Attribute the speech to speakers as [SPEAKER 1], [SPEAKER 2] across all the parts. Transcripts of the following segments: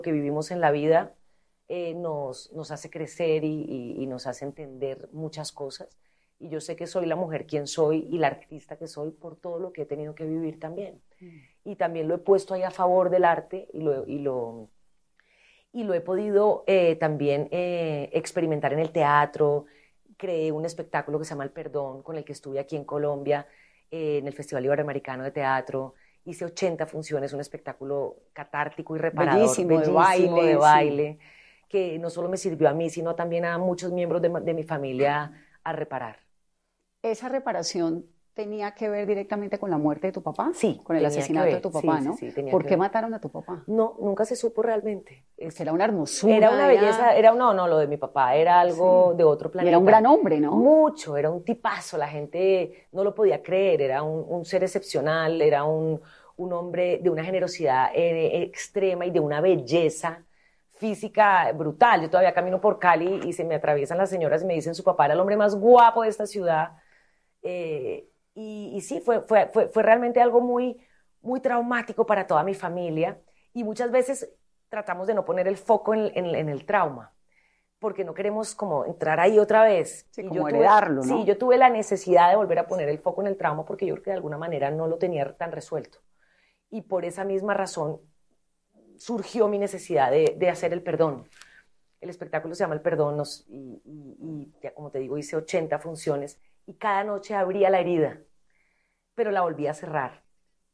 [SPEAKER 1] que vivimos en la vida nos hace crecer y nos hace entender muchas cosas. Y yo sé que soy la mujer quien soy y la artista que soy por todo lo que he tenido que vivir también. Y también lo he puesto ahí a favor del arte y lo he podido también experimentar en el teatro. Creé un espectáculo que se llama El Perdón, con el que estuve aquí en Colombia, en el Festival Iberoamericano de Teatro. Hice 80 funciones, un espectáculo catártico y reparador,
[SPEAKER 2] Bellísimo, de
[SPEAKER 1] bellísimo de
[SPEAKER 2] baile, sí.
[SPEAKER 1] baile, que no solo me sirvió a mí, sino también a muchos miembros de mi familia a reparar.
[SPEAKER 2] ¿Esa reparación tenía que ver directamente con la muerte de tu papá?
[SPEAKER 1] Sí,
[SPEAKER 2] Con el
[SPEAKER 1] tenía que
[SPEAKER 2] asesinato de
[SPEAKER 1] ver,
[SPEAKER 2] tu
[SPEAKER 1] sí,
[SPEAKER 2] papá,
[SPEAKER 1] sí,
[SPEAKER 2] ¿no?
[SPEAKER 1] sí, tenía
[SPEAKER 2] ¿Por
[SPEAKER 1] que
[SPEAKER 2] qué
[SPEAKER 1] ver.
[SPEAKER 2] mataron a tu papá?
[SPEAKER 1] No, nunca se supo realmente.
[SPEAKER 2] Porque era una
[SPEAKER 1] Era una
[SPEAKER 2] hermosura,
[SPEAKER 1] belleza,
[SPEAKER 2] era...
[SPEAKER 1] no, lo de mi papá era algo
[SPEAKER 2] Sí.
[SPEAKER 1] de otro
[SPEAKER 2] Y era un
[SPEAKER 1] planeta.
[SPEAKER 2] gran hombre, ¿no?
[SPEAKER 1] Mucho, era un tipazo, la gente no lo podía creer, era un ser excepcional, era un hombre de una generosidad extrema y de una belleza física brutal. Yo todavía camino por Cali y se me atraviesan las señoras y me dicen su papá era el hombre más guapo de esta ciudad. Y sí, fue realmente algo muy traumático para toda mi familia y muchas veces tratamos de no poner el foco en el trauma porque no queremos como entrar ahí otra vez.
[SPEAKER 2] Sí,
[SPEAKER 1] Y
[SPEAKER 2] como heredarlo,
[SPEAKER 1] sí,
[SPEAKER 2] ¿no?
[SPEAKER 1] yo tuve la necesidad de volver a poner el foco en el trauma porque yo creo que de alguna manera no lo tenía tan resuelto. Y por esa misma razón surgió mi necesidad de hacer el perdón. El espectáculo se llama El Perdón y ya como te digo, hice 80 funciones y cada noche abría la herida, pero la volví a cerrar.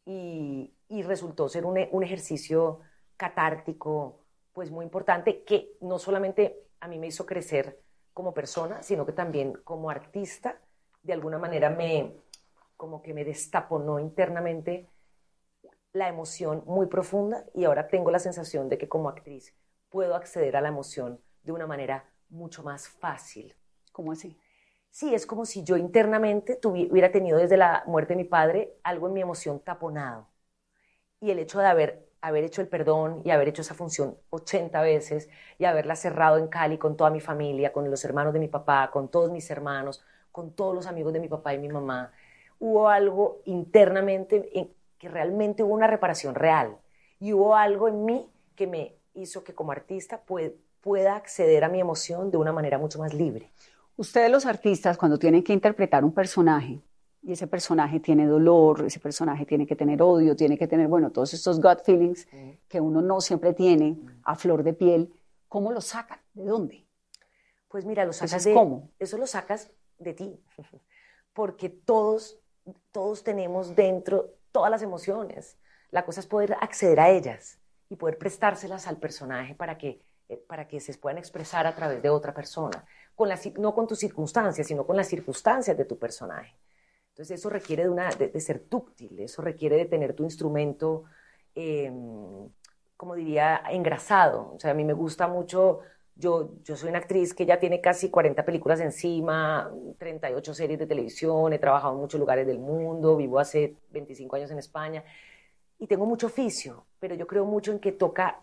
[SPEAKER 1] Y resultó ser un ejercicio catártico, pues muy importante, que no solamente a mí me hizo crecer como persona, sino que también como artista, de alguna manera como que me destaponó internamente la emoción muy profunda y ahora tengo la sensación de que como actriz puedo acceder a la emoción de una manera mucho más fácil.
[SPEAKER 2] ¿Cómo así?
[SPEAKER 1] Sí, es como si yo internamente hubiera tenido desde la muerte de mi padre algo en mi emoción taponado. Y el hecho de haber hecho el perdón y haber hecho esa función 80 veces y haberla cerrado en Cali con toda mi familia, con los hermanos de mi papá, con todos mis hermanos, con todos los amigos de mi papá y mi mamá, hubo algo internamente en que realmente hubo una reparación real. Y hubo algo en mí que me hizo que como artista pueda acceder a mi emoción de una manera mucho más libre.
[SPEAKER 2] Ustedes los artistas, cuando tienen que interpretar un personaje, y ese personaje tiene dolor, ese personaje tiene que tener odio, tiene que tener, bueno, todos estos gut feelings que uno no siempre tiene a flor de piel, ¿cómo los sacan? ¿De dónde?
[SPEAKER 1] Pues mira,
[SPEAKER 2] Eso es cómo.
[SPEAKER 1] eso lo sacas de ti, porque todos tenemos dentro todas las emociones. La cosa es poder acceder a ellas y poder prestárselas al personaje para que se puedan expresar a través de otra persona, no con tus circunstancias, sino con las circunstancias de tu personaje. Entonces eso requiere de ser dúctil, eso requiere de tener tu instrumento, eh, como diría, engrasado. O sea, a mí me gusta mucho, yo soy una actriz que ya tiene casi 40 películas encima, 38 series de televisión, he trabajado en muchos lugares del mundo, vivo hace 25 años en España y tengo mucho oficio, pero yo creo mucho en que toca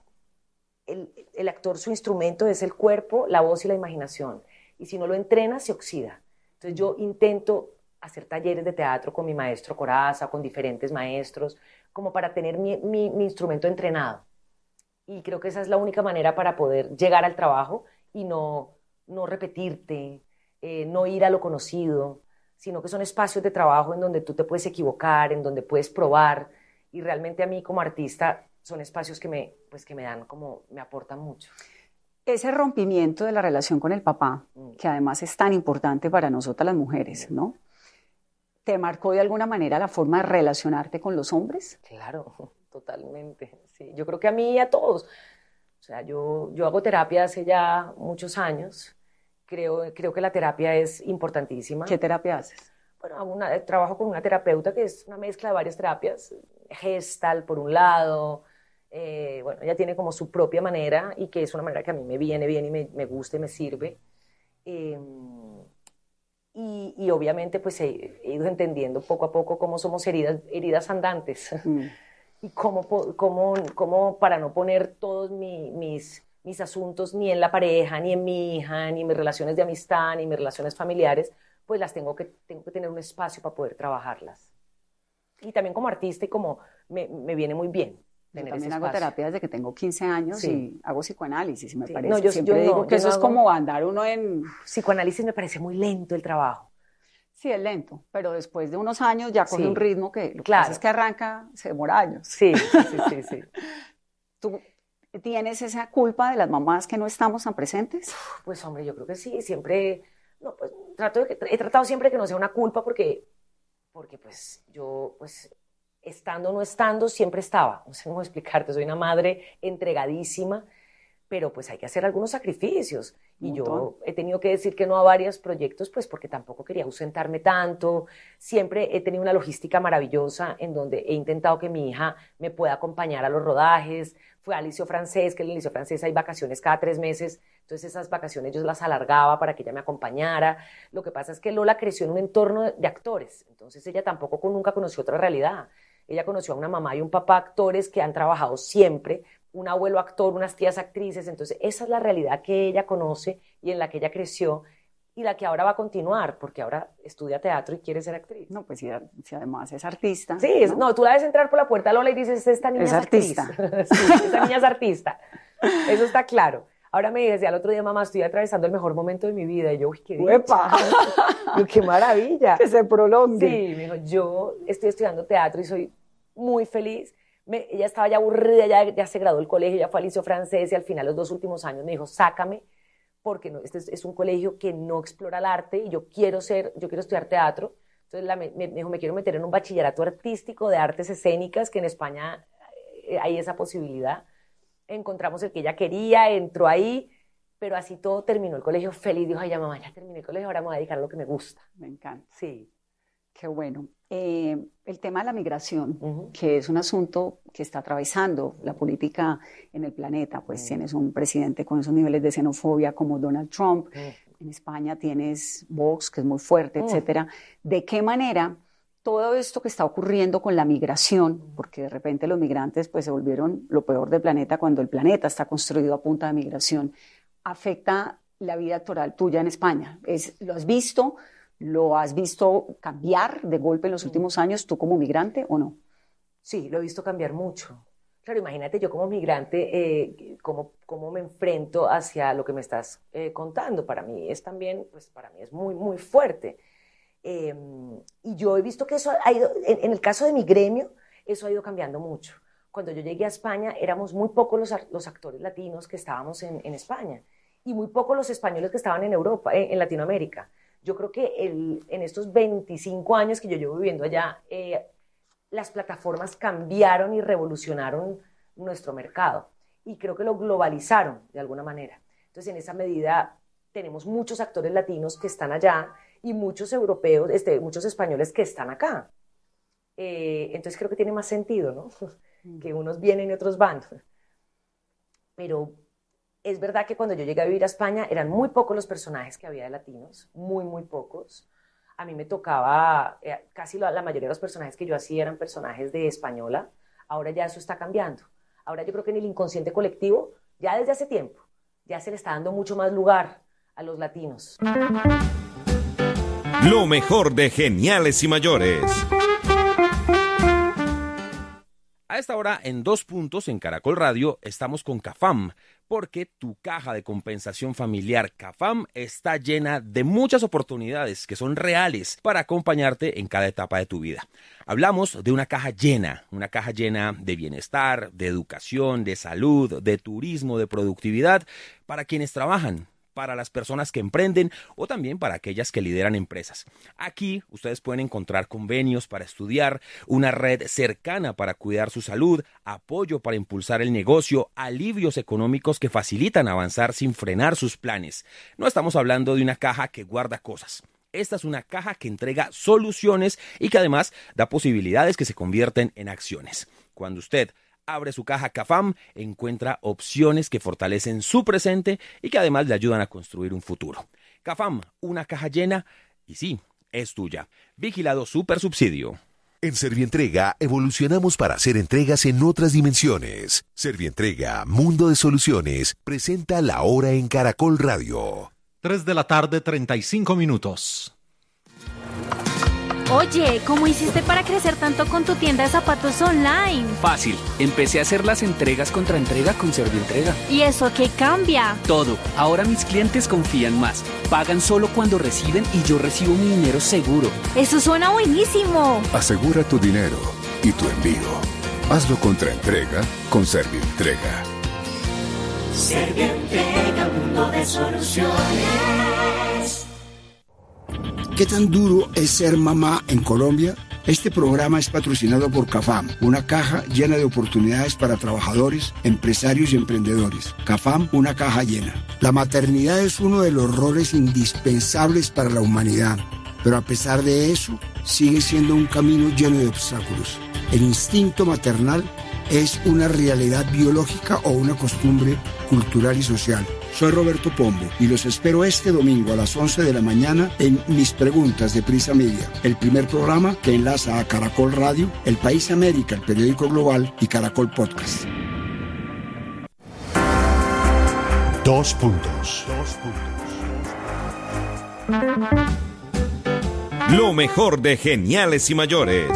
[SPEAKER 1] el actor, su instrumento es el cuerpo, la voz y la imaginación. Y si no lo entrena, se oxida. Entonces yo intento hacer talleres de teatro con mi maestro Corazza, con diferentes maestros, como para tener mi instrumento entrenado. Y creo que esa es la única manera para poder llegar al trabajo y no repetirte, no ir a lo conocido, sino que son espacios de trabajo en donde tú te puedes equivocar, en donde puedes probar. Y realmente a mí como artista son espacios pues que me dan como, me aportan mucho.
[SPEAKER 2] Ese rompimiento de la relación con el papá, que además es tan importante para nosotras las mujeres, ¿no? ¿Te marcó de alguna manera la forma de relacionarte con los hombres?
[SPEAKER 1] Claro, totalmente. Sí. Yo creo que a mí y a todos. O sea, yo hago terapia hace ya muchos años. Creo que la terapia es importantísima.
[SPEAKER 2] ¿Qué terapia haces?
[SPEAKER 1] Bueno, trabajo con una terapeuta que es una mezcla de varias terapias. Gestalt, por un lado. Bueno, ella tiene como su propia manera y que es una manera que a mí me viene bien y me gusta y me sirve. Eh, y obviamente pues he ido entendiendo poco a poco cómo somos heridas andantes y cómo para no poner todos mis asuntos ni en la pareja, ni en mi hija, ni en mis relaciones de amistad, ni en mis relaciones familiares, pues tengo que tener un espacio para poder trabajarlas. Y también como artista y como me viene muy bien. tener
[SPEAKER 2] también
[SPEAKER 1] ese
[SPEAKER 2] hago
[SPEAKER 1] espacio.
[SPEAKER 2] terapia desde que tengo 15 años
[SPEAKER 1] Sí.
[SPEAKER 2] y hago psicoanálisis y me
[SPEAKER 1] Sí.
[SPEAKER 2] parece,
[SPEAKER 1] No, yo
[SPEAKER 2] siempre
[SPEAKER 1] no,
[SPEAKER 2] digo que
[SPEAKER 1] yo
[SPEAKER 2] eso
[SPEAKER 1] no
[SPEAKER 2] es
[SPEAKER 1] hago-
[SPEAKER 2] como andar uno en...
[SPEAKER 1] Psicoanálisis me parece muy lento el trabajo.
[SPEAKER 2] Sí, es lento, pero después de unos años ya coge
[SPEAKER 1] Sí.
[SPEAKER 2] un ritmo que lo que
[SPEAKER 1] Claro.
[SPEAKER 2] pasa es que arranca, se demora años.
[SPEAKER 1] Sí, sí, sí.
[SPEAKER 2] ¿Tú tienes esa culpa de las mamás que no estamos tan presentes?
[SPEAKER 1] Pues hombre, yo creo que sí, siempre, no, pues he tratado siempre que no sea una culpa porque pues yo, pues estando o no estando, siempre estaba. No sé cómo explicarte, soy una madre entregadísima, pero pues hay que hacer algunos sacrificios. Y yo he tenido que decir que no a varios proyectos, pues porque tampoco quería ausentarme tanto. Siempre he tenido una logística maravillosa en donde he intentado que mi hija me pueda acompañar a los rodajes. Fue al Liceo Francés, que en el Liceo Francés hay vacaciones cada 3 meses, entonces esas vacaciones yo las alargaba para que ella me acompañara. Lo que pasa es que Lola creció en un entorno de actores, entonces ella tampoco nunca conoció otra realidad. Ella conoció a una mamá y un papá actores que han trabajado siempre, un abuelo actor, unas tías actrices, entonces esa es la realidad que ella conoce y en la que ella creció y la que ahora va a continuar, porque ahora estudia teatro y quiere ser actriz.
[SPEAKER 2] No, pues si además es artista.
[SPEAKER 1] Sí,
[SPEAKER 2] ¿no?
[SPEAKER 1] no, tú la ves entrar por la puerta, Lola, y dices, esta niña es
[SPEAKER 2] artista.
[SPEAKER 1] Sí, esta niña es artista. Eso está claro. Ahora me decía el otro día, mamá, estoy atravesando el mejor momento de mi vida. Y yo, uy, qué dicha.
[SPEAKER 2] ¡Uepa!
[SPEAKER 1] Yo, qué maravilla.
[SPEAKER 2] Que se prolongue.
[SPEAKER 1] Sí, me dijo, yo estoy estudiando teatro y soy muy feliz. Ella estaba ya aburrida, ya se graduó del colegio, ya fue al Liceo Francés y al final, los 2 últimos años, me dijo, sácame, porque no, este es un colegio que no explora el arte y yo quiero estudiar teatro. Entonces me dijo, me quiero meter en un bachillerato artístico de artes escénicas, que en España hay esa posibilidad. Encontramos el que ella quería, entró ahí, pero así todo terminó el colegio feliz. Dijo, ay, ya mamá, ya terminé el colegio, ahora me voy a dedicar a lo que me gusta.
[SPEAKER 2] Me encanta.
[SPEAKER 1] Sí.
[SPEAKER 2] Qué bueno. El tema de la migración, que es un asunto que está atravesando la política en el planeta, pues tienes un presidente con esos niveles de xenofobia como Donald Trump, en España tienes Vox, que es muy fuerte, etcétera. ¿De qué manera todo esto que está ocurriendo con la migración, porque de repente los migrantes pues se volvieron lo peor del planeta cuando el planeta está construido a punta de migración, afecta la vida actoral tuya en España? ¿Lo has visto? ¿Lo has visto cambiar de golpe en los últimos años, tú como migrante o no?
[SPEAKER 1] Sí, lo he visto cambiar mucho. Claro, imagínate yo como migrante, cómo me enfrento hacia lo que me estás contando. Para mí es también, pues para mí es muy, muy fuerte. Y yo he visto que eso ha ido, en el caso de mi gremio, eso ha ido cambiando mucho. Cuando yo llegué a España, éramos muy pocos los actores latinos que estábamos en España y muy pocos los españoles que estaban en Europa, en Latinoamérica. Yo creo que en estos 25 años que yo llevo viviendo allá, las plataformas cambiaron y revolucionaron nuestro mercado y creo que lo globalizaron de alguna manera. Entonces, en esa medida, tenemos muchos actores latinos que están allá y muchos europeos, muchos españoles que están acá. Entonces, creo que tiene más sentido, ¿no? Que unos vienen y otros van. Pero es verdad que cuando yo llegué a vivir a España eran muy pocos los personajes que había de latinos, muy, muy pocos. A mí me tocaba, casi la mayoría de los personajes que yo hacía eran personajes de española. Ahora ya eso está cambiando. Ahora yo creo que en el inconsciente colectivo, ya desde hace tiempo, ya se le está dando mucho más lugar a los latinos.
[SPEAKER 3] Lo mejor de Geniales y Mayores. A esta hora, en 2 puntos en Caracol Radio, estamos con CAFAM, porque tu caja de compensación familiar CAFAM está llena de muchas oportunidades que son reales para acompañarte en cada etapa de tu vida. Hablamos de una caja llena de bienestar, de educación, de salud, de turismo, de productividad, para quienes trabajan, para las personas que emprenden o también para aquellas que lideran empresas. Aquí ustedes pueden encontrar convenios para estudiar, una red cercana para cuidar su salud, apoyo para impulsar el negocio, alivios económicos que facilitan avanzar sin frenar sus planes. No estamos hablando de una caja que guarda cosas. Esta es una caja que entrega soluciones y que además da posibilidades que se convierten en acciones. Cuando usted abre su caja CAFAM, encuentra opciones que fortalecen su presente y que además le ayudan a construir un futuro. CAFAM, una caja llena y sí, es tuya. Vigilado Supersubsidio.
[SPEAKER 4] En Servientrega evolucionamos para hacer entregas en otras dimensiones. Servientrega, Mundo de Soluciones, presenta La Hora en Caracol Radio.
[SPEAKER 5] 3 de la tarde, 35 minutos. Oye, ¿cómo hiciste para crecer tanto con tu tienda de zapatos online?
[SPEAKER 6] Fácil, empecé a hacer las entregas contra entrega con Servientrega.
[SPEAKER 5] ¿Y eso qué cambia?
[SPEAKER 6] Todo, ahora mis clientes confían más, pagan solo cuando reciben y yo recibo mi dinero seguro.
[SPEAKER 5] Eso suena buenísimo.
[SPEAKER 7] Asegura tu dinero y tu envío. Hazlo contra entrega con Servientrega.
[SPEAKER 8] Servientrega, mundo de soluciones.
[SPEAKER 9] ¿Qué tan duro es ser mamá en Colombia? Este programa es patrocinado por CAFAM, una caja llena de oportunidades para trabajadores, empresarios y emprendedores. CAFAM, una caja llena. La maternidad es uno de los roles indispensables para la humanidad, pero a pesar de eso, sigue siendo un camino lleno de obstáculos. El instinto maternal es una realidad biológica o una costumbre cultural y social. Soy Roberto Pombo y los espero este domingo a las 11 de la mañana en Mis Preguntas de Prisa Media, el primer programa que enlaza a Caracol Radio, El País América, el periódico global y Caracol Podcast.
[SPEAKER 4] 2 puntos.
[SPEAKER 10] Lo mejor de Geniales y Mayores.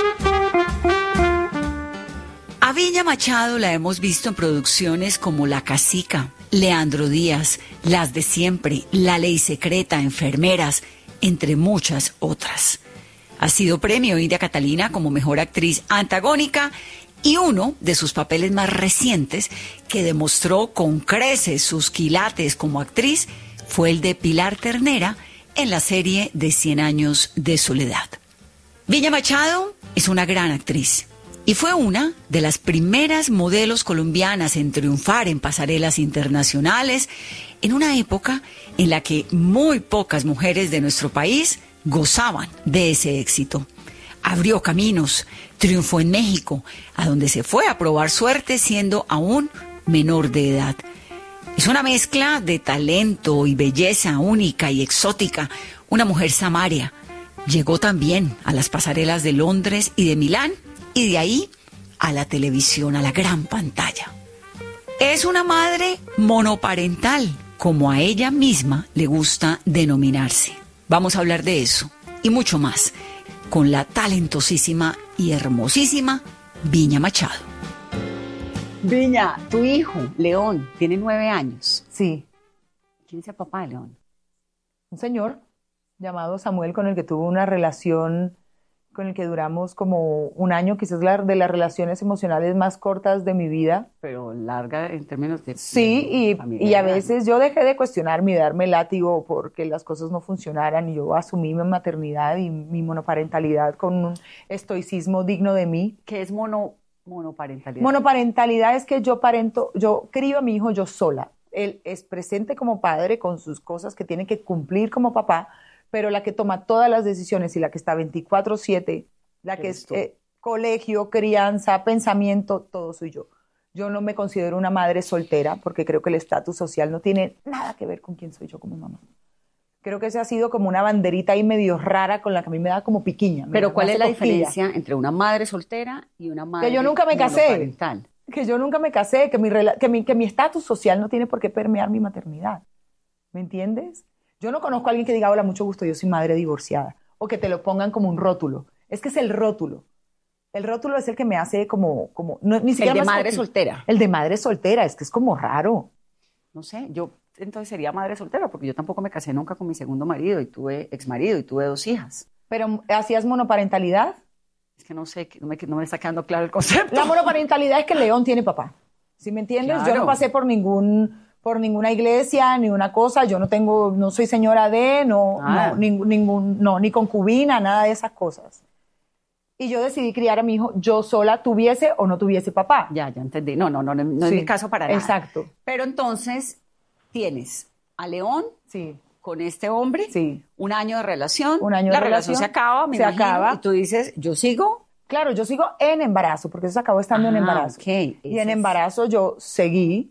[SPEAKER 11] A Viña Machado la hemos visto en producciones como La Casica, Leandro Díaz, Las de Siempre, La Ley Secreta, Enfermeras, entre muchas otras. Ha sido premio India Catalina como mejor actriz antagónica y uno de sus papeles más recientes que demostró con creces sus quilates como actriz fue el de Pilar Ternera en la serie de 100 años de soledad. Viña Machado es una gran actriz. Y fue una de las primeras modelos colombianas en triunfar en pasarelas internacionales en una época en la que muy pocas mujeres de nuestro país gozaban de ese éxito. Abrió caminos, triunfó en México, a donde se fue a probar suerte siendo aún menor de edad. Es una mezcla de talento y belleza única y exótica, una mujer samaria. Llegó también a las pasarelas de Londres y de Milán, y de ahí a la televisión, a la gran pantalla. Es una madre monoparental, como a ella misma le gusta denominarse. Vamos a hablar de eso y mucho más con la talentosísima y hermosísima Viña Machado.
[SPEAKER 2] Viña, tu hijo, León, tiene 9 años.
[SPEAKER 1] Sí.
[SPEAKER 2] ¿Quién es el papá de León?
[SPEAKER 12] Un señor llamado Samuel con el que tuvo una relación con el que duramos como un año, quizás de las relaciones emocionales más cortas de mi vida.
[SPEAKER 2] Pero larga en términos de...
[SPEAKER 12] Sí, y a veces yo dejé de cuestionarme y darme látigo porque las cosas no funcionaran y yo asumí mi maternidad y mi monoparentalidad con un estoicismo digno de mí.
[SPEAKER 2] ¿Qué es monoparentalidad?
[SPEAKER 12] Monoparentalidad es que yo crío a mi hijo yo sola. Él es presente como padre con sus cosas que tiene que cumplir como papá, pero la que toma todas las decisiones y la que está 24/7, la que es colegio, crianza, pensamiento, todo soy yo. Yo no me considero una madre soltera porque creo que el estatus social no tiene nada que ver con quién soy yo como mamá. Creo que esa ha sido como una banderita ahí medio rara con la que a mí me da como piquiña.
[SPEAKER 2] Pero ¿cuál es la diferencia entre una madre soltera y una madre
[SPEAKER 12] que yo nunca me casé?
[SPEAKER 2] Monoparental?
[SPEAKER 12] Que yo nunca me casé, que mi estatus social no tiene por qué permear mi maternidad. ¿Me entiendes? Yo no conozco a alguien que diga, hola, mucho gusto, yo soy madre divorciada. O que te lo pongan como un rótulo. Es que es el rótulo. El rótulo es el que me hace ni siquiera
[SPEAKER 2] el de madre soltera.
[SPEAKER 12] El de madre soltera, es que es como raro.
[SPEAKER 2] No sé, yo entonces sería madre soltera, porque yo tampoco me casé nunca con mi segundo marido, y tuve exmarido, y tuve 2 hijas.
[SPEAKER 12] ¿Pero hacías monoparentalidad?
[SPEAKER 2] Es que no sé, no me está quedando claro el concepto.
[SPEAKER 12] La monoparentalidad es que León tiene papá. ¿Sí me entiendes? Claro. Yo no pasé por ninguna iglesia, ni una cosa, yo no soy señora de, ni concubina, nada de esas cosas. Y yo decidí criar a mi hijo yo sola, tuviese o no tuviese papá.
[SPEAKER 2] Ya entendí. No sí, es mi caso para nada.
[SPEAKER 12] Exacto.
[SPEAKER 2] Pero entonces, tienes a León
[SPEAKER 12] sí.
[SPEAKER 2] con este hombre,
[SPEAKER 12] sí.
[SPEAKER 2] un año de relación,
[SPEAKER 12] la
[SPEAKER 2] relación se acaba, me imagino, y tú dices, ¿yo sigo?
[SPEAKER 12] Claro, yo sigo en embarazo, porque eso se acabó estando en embarazo.
[SPEAKER 2] Okay.
[SPEAKER 12] Y en embarazo yo seguí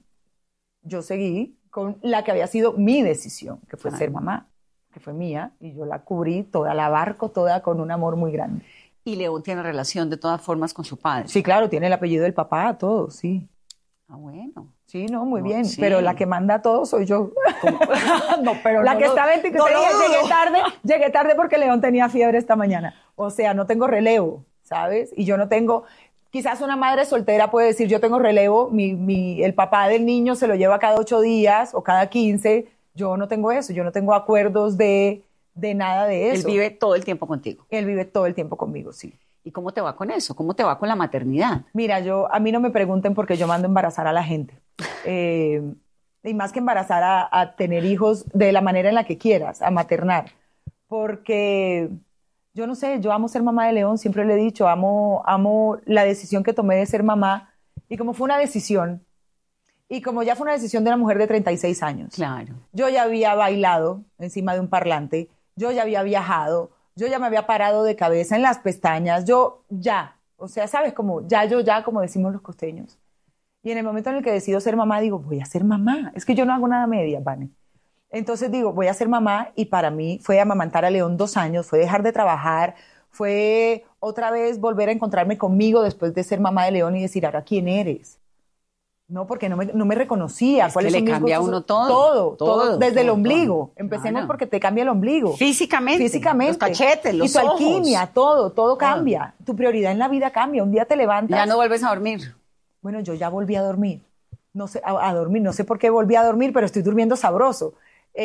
[SPEAKER 12] con la que había sido mi decisión, que fue ser mamá, que fue mía, y yo la cubrí toda, la abarco toda con un amor muy grande.
[SPEAKER 2] Y León tiene relación de todas formas con su padre.
[SPEAKER 12] Sí, claro, tiene el apellido del papá, todo, sí.
[SPEAKER 2] Ah, bueno.
[SPEAKER 12] Sí, no, muy
[SPEAKER 2] No,
[SPEAKER 12] bien,
[SPEAKER 2] sí.
[SPEAKER 12] pero la que manda todo soy yo.
[SPEAKER 2] No, pero
[SPEAKER 12] La
[SPEAKER 2] no
[SPEAKER 12] que
[SPEAKER 2] lo-
[SPEAKER 12] está 20,
[SPEAKER 2] no lo dudo.
[SPEAKER 12] llegué tarde porque León tenía fiebre esta mañana. O sea, no tengo relevo, ¿sabes? Y yo no tengo, quizás una madre soltera puede decir, yo tengo relevo, el papá del niño se lo lleva cada 8 días o cada 15, yo no tengo eso, yo no tengo acuerdos de nada de
[SPEAKER 2] Él
[SPEAKER 12] eso.
[SPEAKER 2] vive todo el tiempo contigo.
[SPEAKER 12] Él vive todo el tiempo conmigo, sí.
[SPEAKER 2] ¿Y cómo te va con eso? ¿Cómo te va con la maternidad?
[SPEAKER 12] Mira, a mí no me pregunten porque yo mando embarazar a la gente. Y más que embarazar a tener hijos de la manera en la que quieras, a maternar. Porque yo no sé, yo amo ser mamá de León, siempre le he dicho, amo la decisión que tomé de ser mamá. Y como fue una decisión, y como ya fue una decisión de una mujer de 36 años.
[SPEAKER 2] Claro.
[SPEAKER 12] Yo ya había bailado encima de un parlante, yo ya había viajado, yo ya me había parado de cabeza en las pestañas, o sea, ¿sabes? Como como decimos los costeños. Y en el momento en el que decido ser mamá, digo, voy a ser mamá. Es que yo no hago nada media, Vane. Entonces digo, voy a ser mamá, y para mí fue amamantar a León 2 años, fue dejar de trabajar, fue otra vez volver a encontrarme conmigo después de ser mamá de León y decir, ahora, ¿quién eres? No, porque no me reconocía.
[SPEAKER 2] Es que le
[SPEAKER 12] son mis
[SPEAKER 2] cambia a
[SPEAKER 12] gustos?
[SPEAKER 2] uno todo,
[SPEAKER 12] desde el
[SPEAKER 2] todo.
[SPEAKER 12] ombligo. Empecemos
[SPEAKER 2] Claro.
[SPEAKER 12] porque te cambia el ombligo.
[SPEAKER 2] Físicamente. Los cachetes, los
[SPEAKER 12] y tu
[SPEAKER 2] ojos.
[SPEAKER 12] alquimia, todo cambia. Tu prioridad en la vida cambia. Un día te levantas.
[SPEAKER 2] Ya no vuelves a dormir.
[SPEAKER 12] Bueno, yo ya volví a dormir. No sé, a dormir. No sé por qué volví a dormir, pero estoy durmiendo sabroso.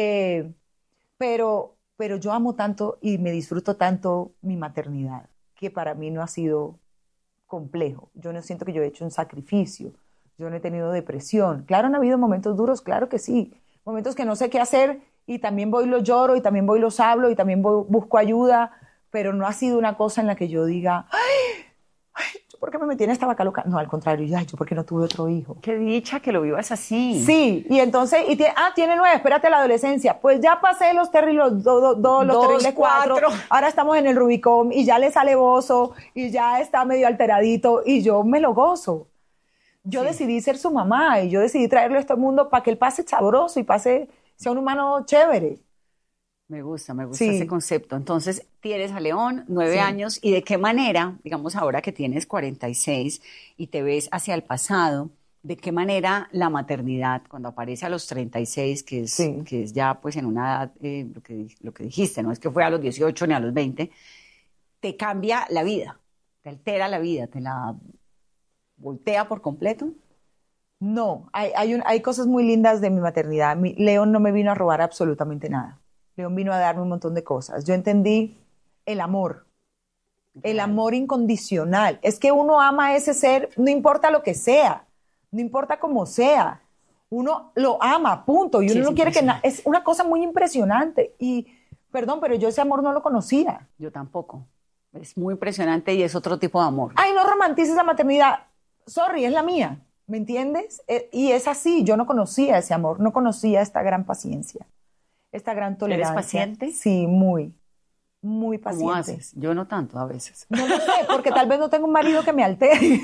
[SPEAKER 12] Pero yo amo tanto y me disfruto tanto mi maternidad, que para mí no ha sido complejo. Yo no siento que yo he hecho un sacrificio. Yo no he tenido depresión. Claro, han habido momentos duros, claro que sí. Momentos que no sé qué hacer y también voy y los lloro y también voy y los hablo y también busco ayuda, pero no ha sido una cosa en la que yo diga, ay, ¿yo por qué me metí en esta vaca loca? No, al contrario, yo por qué no tuve otro hijo.
[SPEAKER 2] Qué dicha que lo vivas así.
[SPEAKER 12] Sí, y entonces, tiene 9, espérate a la adolescencia. Pues ya pasé los terribles 2, los terribles 4. Ahora estamos en el Rubicón y ya le sale bozo y ya está medio alteradito y yo me lo gozo. Yo decidí ser su mamá y yo decidí traerle esto al mundo para que él pase sabroso y sea un humano chévere.
[SPEAKER 2] Me gusta
[SPEAKER 12] Sí.
[SPEAKER 2] ese concepto. Entonces, tienes a León, 9
[SPEAKER 12] Sí.
[SPEAKER 2] años, ¿y de qué manera, digamos ahora que tienes 46 y te ves hacia el pasado, de qué manera la maternidad, cuando aparece a los 36, que es ya pues en una edad, lo que dijiste, no es que fue a los 18 ni a los 20, te cambia la vida, te altera la vida, te la voltea por completo?
[SPEAKER 12] No, hay cosas muy lindas de mi maternidad. León no me vino a robar absolutamente nada. León vino a darme un montón de cosas. Yo entendí el amor incondicional. Es que uno ama a ese ser, no importa lo que sea, no importa cómo sea. Uno lo ama, punto. Y uno no quiere es una cosa muy impresionante. Y, perdón, pero yo ese amor no lo conocía.
[SPEAKER 2] Yo tampoco. Es muy impresionante y es otro tipo de amor.
[SPEAKER 12] Ay, no romantices la maternidad. Sorry, es la mía. ¿Me entiendes? Y es así. Yo no conocía ese amor, no conocía esta gran paciencia, esta gran tolerancia.
[SPEAKER 2] ¿Eres paciente?
[SPEAKER 12] Sí, muy paciente.
[SPEAKER 2] ¿Cómo haces? Yo no tanto a veces.
[SPEAKER 12] No lo sé, porque tal vez no tengo un marido que me altere.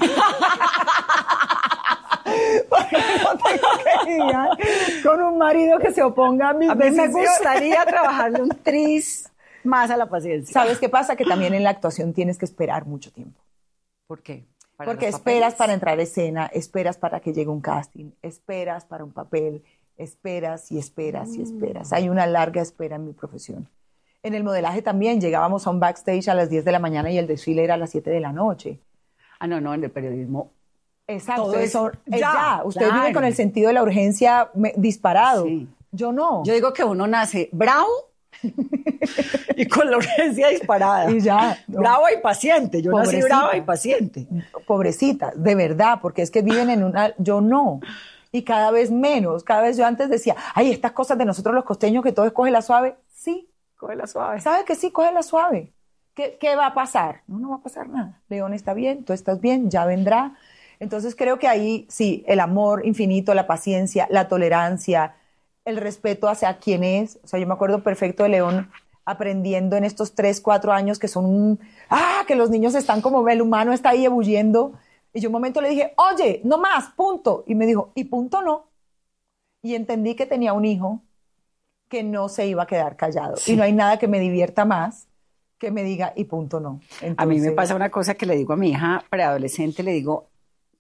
[SPEAKER 12] Porque no tengo que lidiar con un marido que se oponga a mis decisiones.
[SPEAKER 2] Me gustaría trabajarle un tris más a la paciencia.
[SPEAKER 12] ¿Sabes qué pasa? Que también en la actuación tienes que esperar mucho tiempo.
[SPEAKER 2] ¿Por qué?
[SPEAKER 12] Porque esperas para entrar a escena, esperas para que llegue un casting, esperas para un papel, esperas y esperas y esperas. Hay una larga espera en mi profesión. En el modelaje también llegábamos a un backstage a las 10 de la mañana y el desfile era a las 7 de la noche.
[SPEAKER 2] Ah, no, en el periodismo.
[SPEAKER 12] Exacto,
[SPEAKER 2] Todo
[SPEAKER 12] eso
[SPEAKER 2] es
[SPEAKER 12] ya. Ustedes
[SPEAKER 2] claro.
[SPEAKER 12] viven con el sentido de la urgencia disparado.
[SPEAKER 2] Sí.
[SPEAKER 12] Yo no.
[SPEAKER 2] Yo digo que uno nace bravo y con la urgencia disparada.
[SPEAKER 12] Y ya. No.
[SPEAKER 2] Bravo y paciente. Yo nací brava y paciente.
[SPEAKER 12] Pobrecita, de verdad, porque es que viven en una... Yo no. Y cada vez menos. Cada vez yo antes decía, ay, estas cosas de nosotros los costeños que todo es cógela suave. Sí.
[SPEAKER 2] Cógela suave.
[SPEAKER 12] ¿Sabes que sí? Cógela suave. ¿Qué va a pasar? No va a pasar nada. León está bien, tú estás bien, ya vendrá. Entonces creo que ahí sí, el amor infinito, la paciencia, la tolerancia, el respeto hacia quien es. O sea, yo me acuerdo perfecto de León aprendiendo en estos 3, 4 años que son, que los niños están como, el humano está ahí ebulliendo. Y yo un momento le dije, oye, no más, punto. Y me dijo, y punto no. Y entendí que tenía un hijo que no se iba a quedar callado. Sí. Y no hay nada que me divierta más que me diga, y punto no. Entonces,
[SPEAKER 2] a mí me pasa una cosa que le digo a mi hija preadolescente, le digo,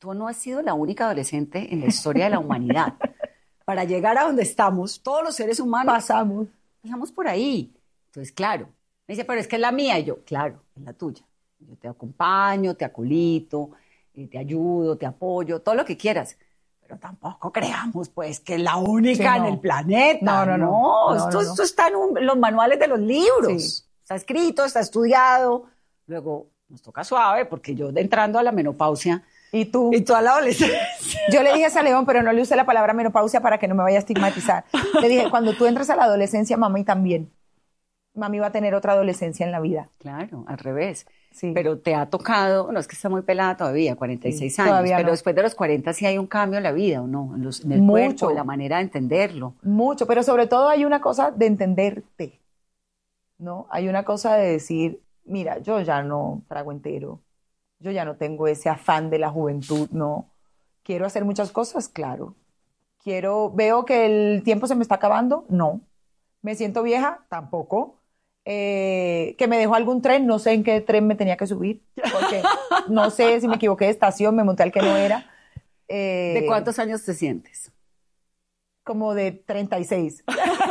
[SPEAKER 2] tú no has sido la única adolescente en la historia de la humanidad. Para llegar a donde estamos, todos los seres humanos pasamos por ahí. Entonces, claro, me dice, pero es que es la mía. Y yo, claro, es la tuya. Yo te acompaño, te acolito, te ayudo, te apoyo, todo lo que quieras. Pero tampoco creamos, pues, que es la única en el planeta. No. Esto está en los manuales de los libros. Sí. Está escrito, está estudiado. Luego nos toca suave, porque yo entrando a la menopausia...
[SPEAKER 12] Y tú
[SPEAKER 2] a la adolescencia.
[SPEAKER 12] Yo le dije a León, pero no le usé la palabra menopausia para que no me vaya a estigmatizar. Le dije, cuando tú entres a la adolescencia, mami también. Mami va a tener otra adolescencia en la vida.
[SPEAKER 2] Claro, al revés.
[SPEAKER 12] Sí.
[SPEAKER 2] Pero te ha tocado, no es que está muy pelada todavía, 46 años, pero después de los 40 sí hay un cambio en la vida, ¿o no? En el cuerpo, en la manera de entenderlo.
[SPEAKER 12] Mucho, pero sobre todo hay una cosa de entenderte, ¿no? Hay una cosa de decir, mira, yo ya no trago entero. Yo ya no tengo ese afán de la juventud, no. Quiero hacer muchas cosas, claro. Veo que el tiempo se me está acabando, no. Me siento vieja, tampoco. Que me dejó algún tren, no sé en qué tren me tenía que subir, porque no sé si me equivoqué de estación, me monté al que no era.
[SPEAKER 2] ¿De cuántos años te sientes?
[SPEAKER 12] Como de 36.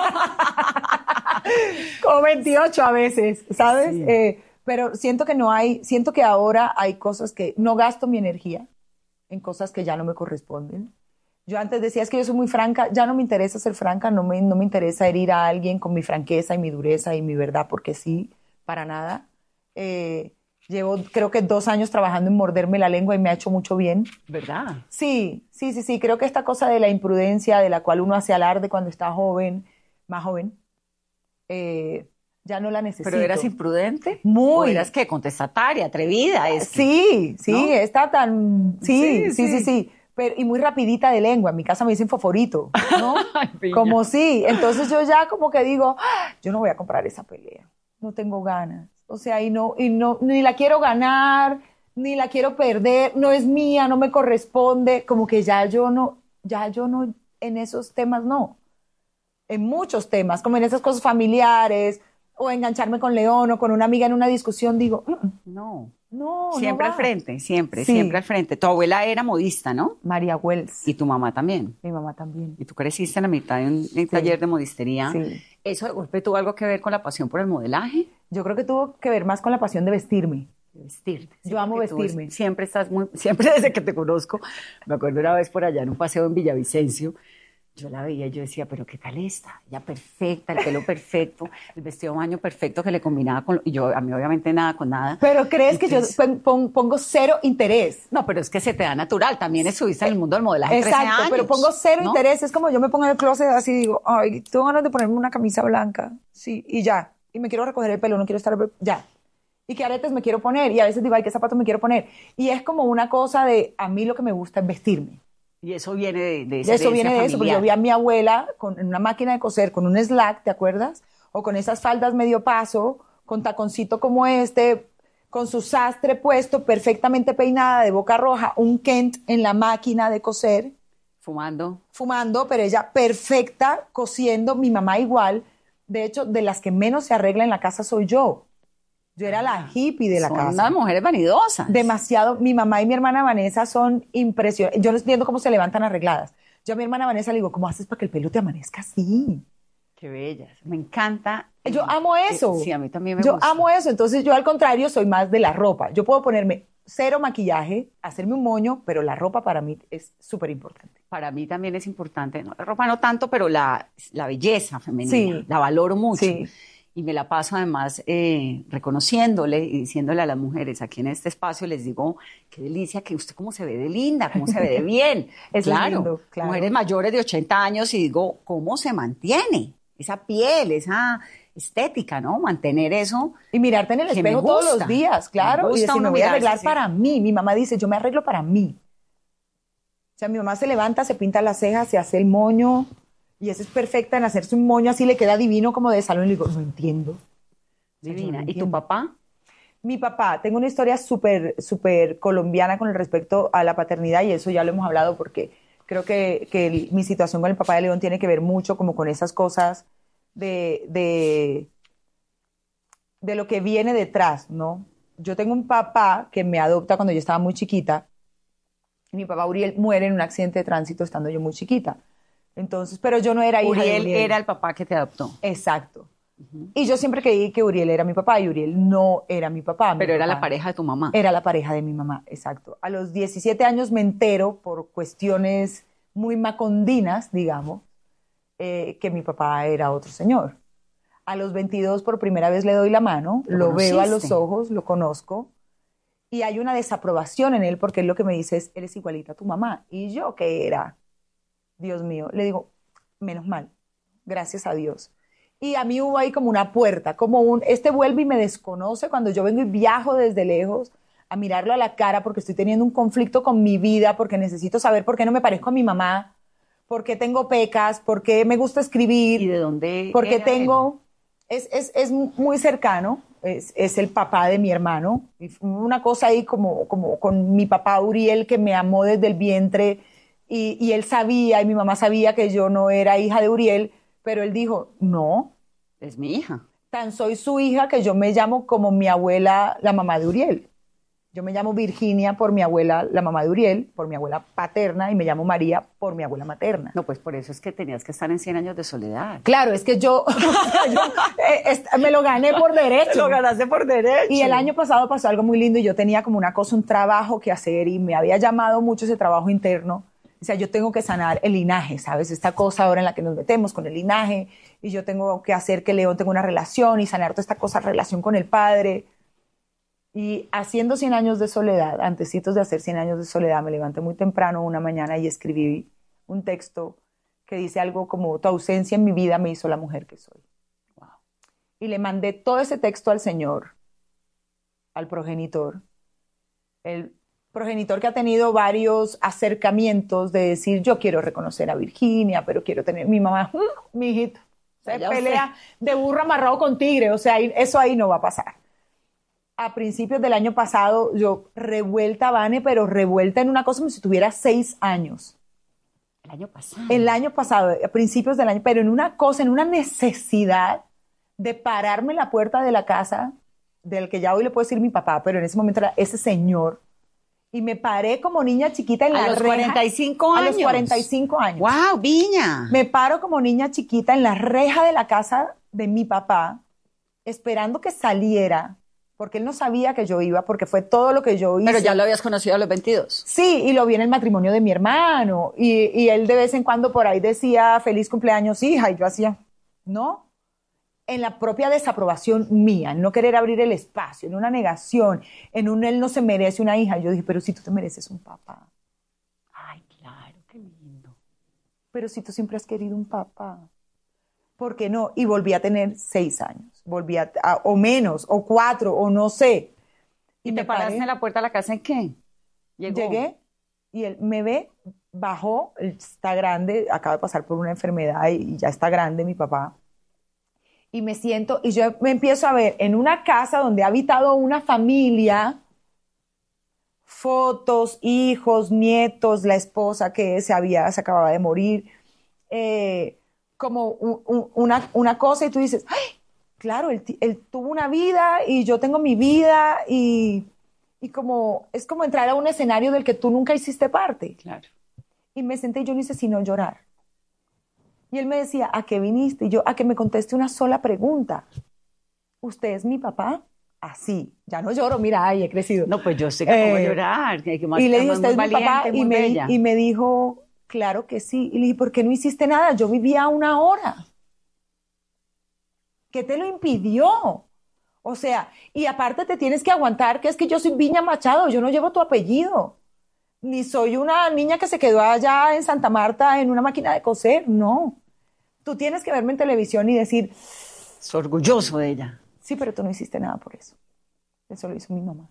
[SPEAKER 12] Como 28 a veces, ¿sabes? Sí. Pero siento que ahora hay cosas que no gasto mi energía en cosas que ya no me corresponden. Yo antes decía, es que yo soy muy franca, ya no me interesa ser franca, no me interesa herir a alguien con mi franqueza y mi dureza y mi verdad, porque sí, para nada. Llevo creo que 2 años trabajando en morderme la lengua y me ha hecho mucho bien.
[SPEAKER 2] ¿Verdad?
[SPEAKER 12] Sí, creo que esta cosa de la imprudencia de la cual uno hace alarde cuando está joven, más joven, ya no la necesito.
[SPEAKER 2] ¿Pero eras imprudente?
[SPEAKER 12] Muy.
[SPEAKER 2] ¿O eras qué? Contestataria, atrevida.
[SPEAKER 12] Sí,
[SPEAKER 2] ¿no?
[SPEAKER 12] Está tan... Sí. Pero, y muy rapidita de lengua. En mi casa me dicen foforito, ¿no? Como sí. Entonces yo ya como que digo, yo no voy a comprar esa pelea. No tengo ganas. O sea, y no, ni la quiero ganar, ni la quiero perder. No es mía, no me corresponde. Como que ya yo no, en esos temas no. En muchos temas, como en esas cosas familiares, o engancharme con León o con una amiga en una discusión, digo,
[SPEAKER 2] no.
[SPEAKER 12] no
[SPEAKER 2] Siempre al frente, siempre al frente. Tu abuela era modista, ¿no?
[SPEAKER 12] María Wells.
[SPEAKER 2] Y tu mamá también.
[SPEAKER 12] Mi mamá también.
[SPEAKER 2] Y tú creciste en la mitad de un taller de modistería.
[SPEAKER 12] Sí.
[SPEAKER 2] ¿Eso de golpe tuvo algo que ver con la pasión por el modelaje?
[SPEAKER 12] Yo creo que tuvo que ver más con la pasión de vestirme.
[SPEAKER 2] De vestirte.
[SPEAKER 12] Yo amo vestirme.
[SPEAKER 2] Siempre desde que te conozco, me acuerdo una vez por allá en un paseo en Villavicencio, yo la veía y yo decía, pero ¿qué tal esta? Ella perfecta, el pelo perfecto, el vestido de baño perfecto que le combinaba con... Y yo, a mí obviamente nada con nada.
[SPEAKER 12] Pero ¿crees que yo pongo cero interés?
[SPEAKER 2] No, pero es que se te da natural. También estuviste en el mundo del modelaje 13 años.
[SPEAKER 12] Exacto, pero pongo cero interés. Es como yo me pongo en el closet así y digo, ay, tengo ganas de ponerme una camisa blanca. Sí, y ya. Y me quiero recoger el pelo, no quiero estar... Ya. Y qué aretes me quiero poner. Y a veces digo, ay, qué zapatos me quiero poner. Y es como una cosa de, a mí lo que me gusta es vestirme.
[SPEAKER 2] Y eso viene de
[SPEAKER 12] eso viene de eso, porque yo vi a mi abuela en una máquina de coser, con un slack, ¿te acuerdas? O con esas faldas medio paso, con taconcito como este, con su sastre puesto, perfectamente peinada, de boca roja, un Kent en la máquina de coser.
[SPEAKER 2] Fumando,
[SPEAKER 12] pero ella perfecta, cosiendo, mi mamá igual. De hecho, de las que menos se arregla en la casa soy yo. Yo era la hippie de la casa.
[SPEAKER 2] Son unas mujeres vanidosas.
[SPEAKER 12] Demasiado. Mi mamá y mi hermana Vanessa son impresionantes. Yo no entiendo cómo se levantan arregladas. Yo a mi hermana Vanessa le digo, ¿cómo haces para que el pelo te amanezca así?
[SPEAKER 2] Qué bellas. Me encanta.
[SPEAKER 12] Yo amo eso.
[SPEAKER 2] Sí, a mí también me gusta.
[SPEAKER 12] Yo amo eso. Entonces yo al contrario soy más de la ropa. Yo puedo ponerme cero maquillaje, hacerme un moño, pero la ropa para mí es súper importante.
[SPEAKER 2] Para mí también es importante. No, la ropa no tanto, pero la belleza femenina. La valoro mucho.
[SPEAKER 12] Sí.
[SPEAKER 2] Y me la paso además reconociéndole y diciéndole a las mujeres aquí en este espacio, les digo, qué delicia que usted cómo se ve de linda, cómo se ve de bien.
[SPEAKER 12] Claro.
[SPEAKER 2] Mujeres mayores de 80 años y digo, ¿cómo se mantiene esa piel, esa estética, ¿no? Mantener eso.
[SPEAKER 12] Y mirarte en el espejo todos los días, claro. Y decir, me voy a arreglar para mí. Mi mamá dice, yo me arreglo para mí. O sea, mi mamá se levanta, se pinta las cejas, se hace el moño... Y esa es perfecta en hacerse un moño así, le queda divino como de salón. Y le digo, no entiendo.
[SPEAKER 2] Divina. ¿Y tu papá?
[SPEAKER 12] Mi papá, tengo una historia súper colombiana con respecto a la paternidad y eso ya lo hemos hablado porque creo que mi situación con el papá de León tiene que ver mucho como con esas cosas de lo que viene detrás, ¿no? Yo tengo un papá que me adopta cuando yo estaba muy chiquita Y mi papá Uriel muere en un accidente de tránsito estando yo muy chiquita. Entonces, pero yo no era hija de
[SPEAKER 2] Uriel era el papá que te adoptó.
[SPEAKER 12] Exacto. Y yo siempre creí que Uriel era mi papá y Uriel no era mi papá.
[SPEAKER 2] Pero era la pareja de tu mamá.
[SPEAKER 12] Era la pareja de mi mamá, exacto. A los 17 años me entero, por cuestiones muy macondinas, digamos, que mi papá era otro señor. A los 22 por primera vez le doy la mano, lo veo a los ojos, lo conozco, y hay una desaprobación en él porque él lo que me dice es, eres igualita a tu mamá. Y yo, ¿qué era? Dios mío, le digo, menos mal, gracias a Dios. Y a mí hubo ahí como una puerta, este vuelve y me desconoce cuando yo vengo y viajo desde lejos a mirarlo a la cara porque estoy teniendo un conflicto con mi vida, porque necesito saber por qué no me parezco a mi mamá, por qué tengo pecas, por qué me gusta escribir.
[SPEAKER 2] ¿Y de dónde?
[SPEAKER 12] Porque tengo, es muy cercano, es el papá de mi hermano. Y fue una cosa ahí como con mi papá Uriel que me amó desde el vientre y él sabía y mi mamá sabía que yo no era hija de Uriel. Pero él dijo, no.
[SPEAKER 2] Es mi hija.
[SPEAKER 12] Tan soy su hija que yo me llamo como mi abuela, la mamá de Uriel. Yo me llamo Virginia por mi abuela, la mamá de Uriel, por mi abuela paterna, y me llamo María por mi abuela materna.
[SPEAKER 2] No, pues por eso es que tenías que estar en 100 años de soledad.
[SPEAKER 12] Claro, es que yo me lo gané por derecho.
[SPEAKER 2] Lo ganaste por derecho.
[SPEAKER 12] Y el año pasado pasó algo muy lindo y yo tenía como una cosa, un trabajo que hacer y me había llamado mucho ese trabajo interno. O sea, yo tengo que sanar el linaje, ¿sabes? Esta cosa ahora en la que nos metemos con el linaje y yo tengo que hacer que León tenga una relación y sanar toda esta cosa, relación con el padre. Y haciendo 100 años de soledad, antecitos de hacer 100 años de soledad, me levanté muy temprano una mañana y escribí un texto que dice algo como, tu ausencia en mi vida me hizo la mujer que soy. Wow. Y le mandé todo ese texto al Señor, al progenitor. El progenitor que ha tenido varios acercamientos de decir, yo quiero reconocer a Virginia, pero quiero tener mi mamá, mi hijito, se pelea de burro amarrado con tigre, o sea, eso ahí no va a pasar. A principios del año pasado, yo revuelta, Vane, pero revuelta en una cosa como si tuviera 6 años.
[SPEAKER 2] El año pasado.
[SPEAKER 12] El año pasado, a principios del año, pero en una cosa, en una necesidad de pararme en la puerta de la casa, del que ya hoy le puedo decir mi papá, pero en ese momento era ese señor. Y me paré como niña chiquita en la reja.
[SPEAKER 2] ¿A los 45 años?
[SPEAKER 12] A los 45 años.
[SPEAKER 2] ¡Wow, Viña!
[SPEAKER 12] Me paro como niña chiquita en la reja de la casa de mi papá, esperando que saliera, porque él no sabía que yo iba, porque fue todo lo que yo hice.
[SPEAKER 2] Pero ya lo habías conocido a los 22.
[SPEAKER 12] Sí, y lo vi en el matrimonio de mi hermano. Y él de vez en cuando por ahí decía, feliz cumpleaños, hija. Y yo hacía, ¿no? En la propia desaprobación mía, en no querer abrir el espacio, en una negación, en un él no se merece una hija. Yo dije, pero si tú te mereces un papá.
[SPEAKER 2] Ay, claro, qué lindo.
[SPEAKER 12] Pero si tú siempre has querido un papá. ¿Por qué no? Y volví a tener 6 años. Volví o menos, o 4, o no sé.
[SPEAKER 2] ¿Y te paraste en la puerta de la casa en qué?
[SPEAKER 12] Llegué y él me ve, bajó, él está grande, acaba de pasar por una enfermedad y ya está grande mi papá. Y me siento, y yo me empiezo a ver en una casa donde ha habitado una familia, fotos, hijos, nietos, la esposa que se acababa de morir, como una cosa, y tú dices, ¡ay! Claro, él tuvo una vida y yo tengo mi vida, y como es como entrar a un escenario del que tú nunca hiciste parte.
[SPEAKER 2] Claro.
[SPEAKER 12] Y me senté y yo no hice sino llorar. Y él me decía, ¿a qué viniste? Y yo, a que me conteste una sola pregunta. ¿Usted es mi papá? Así. Ya no lloro, mira, ay, he crecido.
[SPEAKER 2] No, pues yo sé que puedo llorar.
[SPEAKER 12] Y le dije, ¿usted es mi papá? Y me dijo, claro que sí. Y le dije, ¿por qué no hiciste nada? Yo vivía 1 hora. ¿Qué te lo impidió? O sea, y aparte te tienes que aguantar, que es que yo soy Viña Machado, yo no llevo tu apellido. Ni soy una niña que se quedó allá en Santa Marta en una máquina de coser, no. Tú tienes que verme en televisión y decir...
[SPEAKER 2] Es orgulloso de ella.
[SPEAKER 12] Sí, pero tú no hiciste nada por eso. Eso lo hizo mi mamá.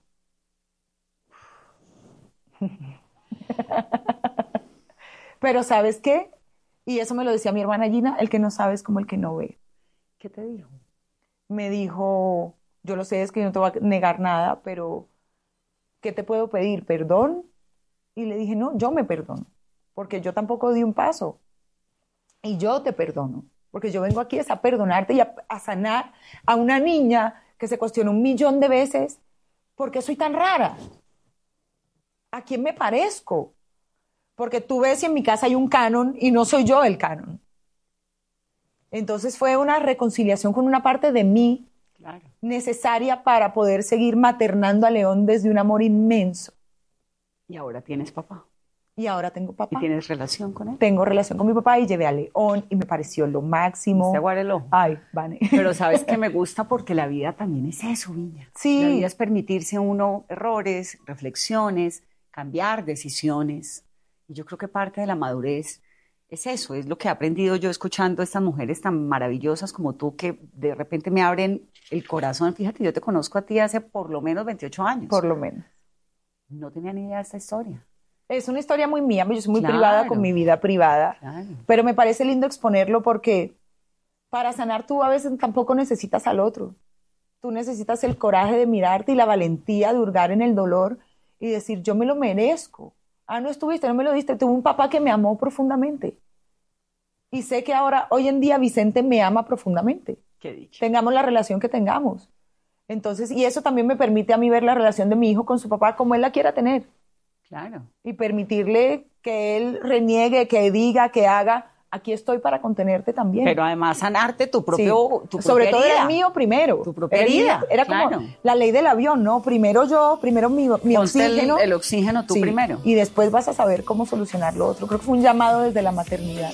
[SPEAKER 12] Pero ¿sabes qué? Y eso me lo decía mi hermana Gina, el que no sabe es como el que no ve.
[SPEAKER 2] ¿Qué te dijo?
[SPEAKER 12] Me dijo, yo lo sé, es que yo no te voy a negar nada, pero ¿qué te puedo pedir? ¿Perdón? Y le dije, no, yo me perdono, porque yo tampoco di un paso. Y yo te perdono, porque yo vengo aquí a perdonarte y a sanar a una niña que se cuestionó 1.000.000 de veces, ¿por qué soy tan rara? ¿A quién me parezco? Porque tú ves si en mi casa hay un canon y no soy yo el canon. Entonces fue una reconciliación con una parte de mí necesaria para poder seguir maternando a León desde un amor inmenso.
[SPEAKER 2] Y ahora tienes papá.
[SPEAKER 12] Y ahora tengo papá.
[SPEAKER 2] ¿Y tienes relación con él?
[SPEAKER 12] Tengo relación con mi papá y llevé a León y me pareció lo máximo.
[SPEAKER 2] ¿Se aguara el ojo?
[SPEAKER 12] Ay, Vane.
[SPEAKER 2] Pero sabes que me gusta porque la vida también es eso, Viña.
[SPEAKER 12] Sí.
[SPEAKER 2] La vida es permitirse uno errores, reflexiones, cambiar decisiones. Y yo creo que parte de la madurez es eso, es lo que he aprendido yo escuchando a estas mujeres tan maravillosas como tú que de repente me abren el corazón. Fíjate, yo te conozco a ti hace por lo menos 28 años.
[SPEAKER 12] Por lo menos.
[SPEAKER 2] No tenía ni idea de esta historia.
[SPEAKER 12] Es una historia muy mía, yo soy muy privada con mi vida privada, pero me parece lindo exponerlo porque para sanar tú a veces tampoco necesitas al otro. Tú necesitas el coraje de mirarte y la valentía de hurgar en el dolor y decir, yo me lo merezco. Ah, no estuviste, no me lo diste. Tuve un papá que me amó profundamente. Y sé que ahora, hoy en día, Vicente me ama profundamente.
[SPEAKER 2] Qué dicho.
[SPEAKER 12] Tengamos la relación que tengamos. Entonces, y eso también me permite a mí ver la relación de mi hijo con su papá como él la quiera tener.
[SPEAKER 2] Claro.
[SPEAKER 12] Y permitirle que él reniegue, que diga, que haga. Aquí estoy para contenerte también.
[SPEAKER 2] Pero además sanarte tu propio, tu
[SPEAKER 12] sobre
[SPEAKER 2] propia
[SPEAKER 12] todo
[SPEAKER 2] herida.
[SPEAKER 12] era el mío primero.
[SPEAKER 2] Tu propia herida.
[SPEAKER 12] Era
[SPEAKER 2] claro.
[SPEAKER 12] como la ley del avión, ¿no? Primero yo, primero mi oxígeno.
[SPEAKER 2] El oxígeno tú primero.
[SPEAKER 12] Y después vas a saber cómo solucionar lo otro. Creo que fue un llamado desde la maternidad.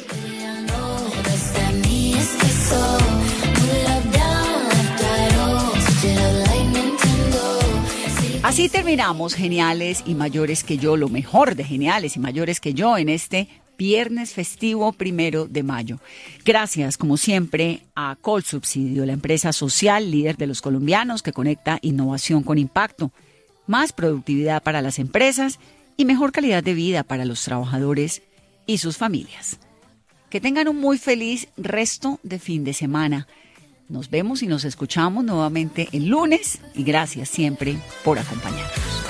[SPEAKER 11] Así terminamos Geniales y Mayores que Yo, lo mejor de Geniales y Mayores que Yo en este viernes festivo 1 de mayo. Gracias, como siempre, a Colsubsidio, la empresa social líder de los colombianos que conecta innovación con impacto, más productividad para las empresas y mejor calidad de vida para los trabajadores y sus familias. Que tengan un muy feliz resto de fin de semana. Nos vemos y nos escuchamos nuevamente el lunes y gracias siempre por acompañarnos.